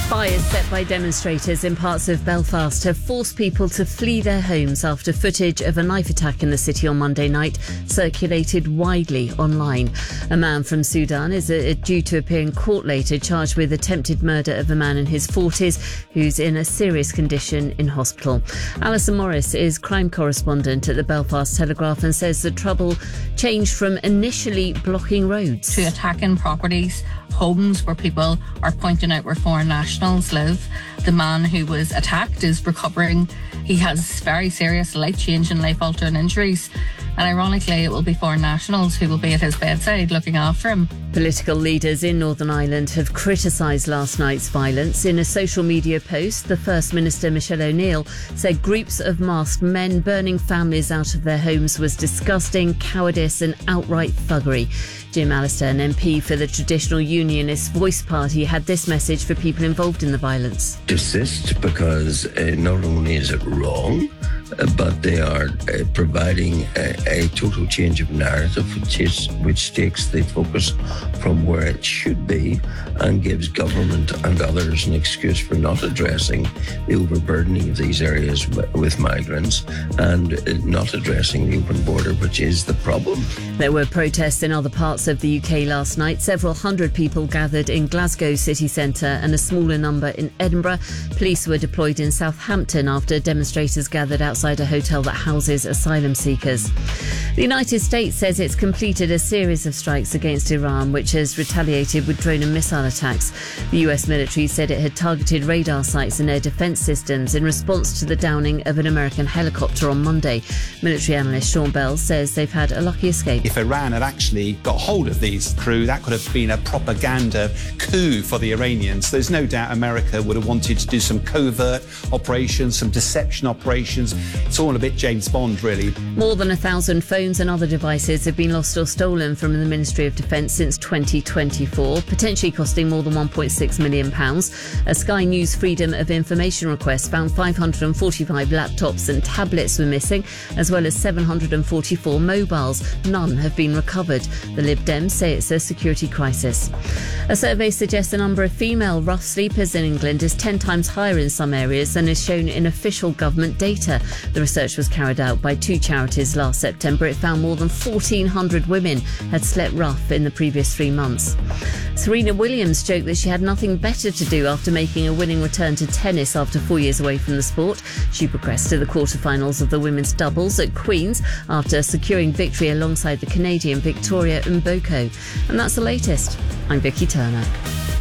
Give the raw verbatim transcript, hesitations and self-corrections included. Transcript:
Fires set by demonstrators in parts of Belfast have forced people to flee their homes after footage of a knife attack in the city on Monday night circulated widely online. A man from Sudan is uh, due to appear in court later, charged with attempted murder of a man in his forties who's in a serious condition in hospital. Alison Morris is crime correspondent at the Belfast Telegraph and says the trouble changed from initially blocking roads to attacking properties, homes where people are pointing out where foreign nationals live. The man who was attacked is recovering. He has very serious life-changing, life-altering injuries. And ironically, it will be foreign nationals who will be at his bedside looking after him. Political leaders in Northern Ireland have criticised last night's violence. In a social media post, the First Minister, Michelle O'Neill, said groups of masked men burning families out of their homes was disgusting, cowardice and outright thuggery. Jim Allister, an M P for the traditional Unionist Voice Party, had this message for people involved in the violence. Desist because uh, not only is it wrong, uh, but they are uh, providing a, a total change of narrative, which, is, which takes the focus from where it should be and gives government and others an excuse for not addressing the overburdening of these areas with migrants and uh, not addressing the open border, which is the problem. There were protests in other parts of the U K last night. Several hundred people gathered in Glasgow city centre and a smaller number in Edinburgh. Police were deployed in Southampton after demonstrators gathered outside a hotel that houses asylum seekers. The United States says it's completed a series of strikes against Iran, which has retaliated with drone and missile attacks. The U S military said it had targeted radar sites and air defence systems in response to the downing of an American helicopter on Monday. Military analyst Sean Bell says they've had a lucky escape. If Iran had actually got hold of these crew, that could have been a propaganda coup for the Iranians. There's no doubt America would have wanted to do some covert operations, some deception operations. It's all a bit James Bond, really. More than a thousand phones and other devices have been lost or stolen from the Ministry of Defence since twenty twenty-four, potentially costing more than one point six million pounds. A Sky News Freedom of Information request found five hundred forty-five laptops and tablets were missing, as well as seven hundred forty-four mobiles. None have been recovered. The Lib Dems say it's a security crisis. A survey suggests the number of female rough sleepers in England is ten times higher in some areas than is shown in official government data. The research was carried out by two charities last September. It found more than fourteen hundred women had slept rough in the previous three months. Serena Williams joked that she had nothing better to do after making a winning return to tennis after four years away from the sport. She progressed to the quarterfinals of the women's doubles at Queen's after securing victory alongside the Canadian Victoria Mboko. And that's the latest. I'm Vicky Turner.